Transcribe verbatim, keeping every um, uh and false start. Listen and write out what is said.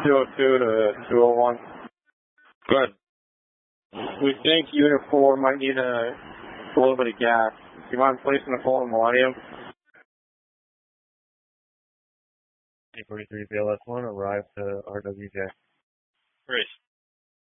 two oh two to two oh one. Go ahead. We think Unit four might need a, a little bit of gas. Do you mind placing a call on Millennium? eight forty-three B L S one, arrive to R W J. Grace.